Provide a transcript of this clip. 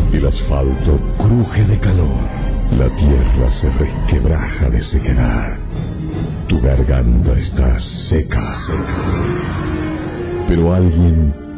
El asfalto cruje de calor. La tierra se resquebraja de sequedad. Tu garganta está seca. Pero alguien